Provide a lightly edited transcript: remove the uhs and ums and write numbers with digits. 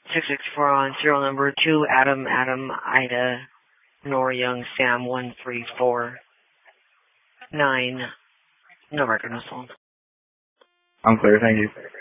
664 on serial number 2, Adam, Ida, Nor Young, Sam, 1349. No record was sold. I'm clear, thank you.